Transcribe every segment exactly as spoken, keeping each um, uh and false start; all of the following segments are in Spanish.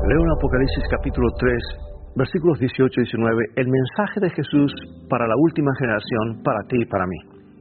Leo en Apocalipsis capítulo tres, versículos dieciocho y diecinueve, el mensaje de Jesús para la última generación, para ti y para mí.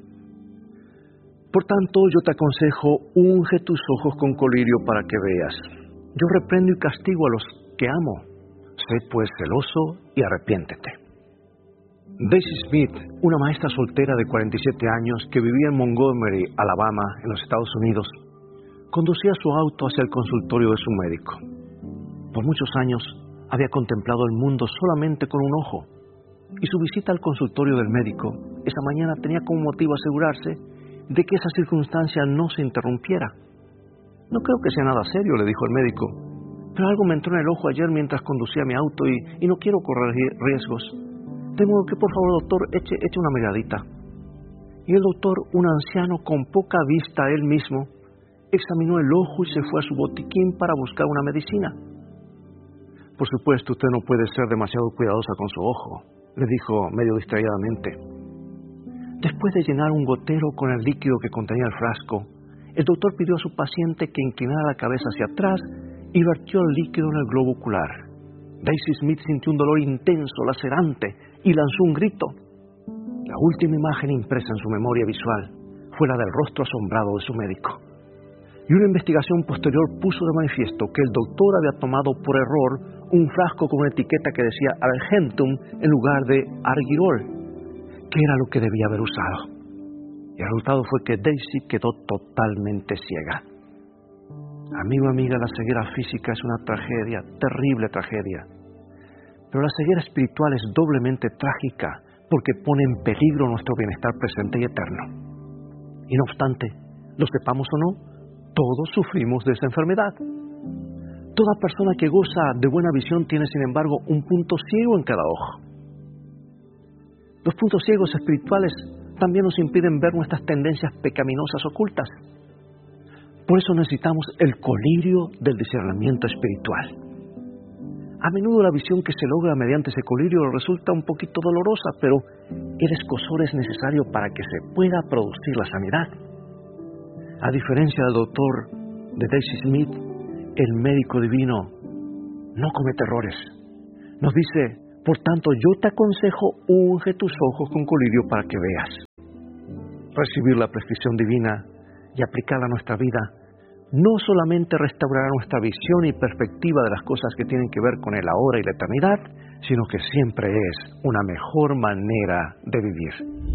Por tanto, yo te aconsejo, unge tus ojos con colirio para que veas. Yo reprendo y castigo a los que amo. Sé pues celoso y arrepiéntete. Daisy Smith, una maestra soltera de cuarenta y siete años que vivía en Montgomery, Alabama, en los Estados Unidos, conducía su auto hacia el consultorio de su médico. Por muchos años había contemplado el mundo solamente con un ojo, y su visita al consultorio del médico esa mañana tenía como motivo asegurarse de que esa circunstancia no se interrumpiera. No creo que sea nada serio, le dijo el médico, pero algo me entró en el ojo ayer mientras conducía mi auto y, y no quiero correr riesgos. De modo que, por favor, doctor, eche, eche una miradita. Y el doctor, un anciano con poca vista él mismo, examinó el ojo y se fue a su botiquín para buscar una medicina. Por supuesto, usted no puede ser demasiado cuidadosa con su ojo, le dijo medio distraídamente. Después de llenar un gotero con el líquido que contenía el frasco, el doctor pidió a su paciente que inclinara la cabeza hacia atrás y vertió el líquido en el globo ocular. Daisy Smith sintió un dolor intenso, lacerante, y lanzó un grito. La última imagen impresa en su memoria visual fue la del rostro asombrado de su médico. Y una investigación posterior puso de manifiesto que el doctor había tomado por error un frasco con una etiqueta que decía Argentum en lugar de Argirol, que era lo que debía haber usado. Y el resultado fue que Daisy quedó totalmente ciega. Amigo, amiga, la ceguera física es una tragedia, terrible tragedia. Pero la ceguera espiritual es doblemente trágica porque pone en peligro nuestro bienestar presente y eterno. Y no obstante, lo sepamos o no, todos sufrimos de esa enfermedad. Toda persona que goza de buena visión tiene, sin embargo, un punto ciego en cada ojo. Los puntos ciegos espirituales también nos impiden ver nuestras tendencias pecaminosas ocultas. Por eso necesitamos el colirio del discernimiento espiritual. A menudo la visión que se logra mediante ese colirio resulta un poquito dolorosa, pero el escozor es necesario para que se pueda producir la sanidad. A diferencia del doctor de Daisy Smith, el médico divino no comete errores. Nos dice, por tanto, yo te aconsejo, unge tus ojos con colirio para que veas. Recibir la prescripción divina y aplicarla a nuestra vida no solamente restaurará nuestra visión y perspectiva de las cosas que tienen que ver con el ahora y la eternidad, sino que siempre es una mejor manera de vivir.